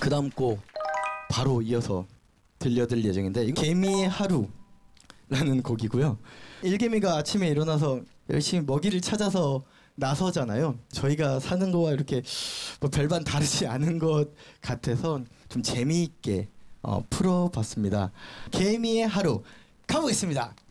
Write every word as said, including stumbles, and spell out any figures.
그 다음 곡 바로 이어서 들려드릴 예정인데, 이거 개미의 하루라는 곡이고요. 일개미가 아침에 일어나서 열심히 먹이를 찾아서 나서잖아요. 저희가 사는 거와 이렇게 뭐 별반 다르지 않은 것 같아서 좀 재미있게 어, 풀어봤습니다. 개미의 하루 가보겠습니다.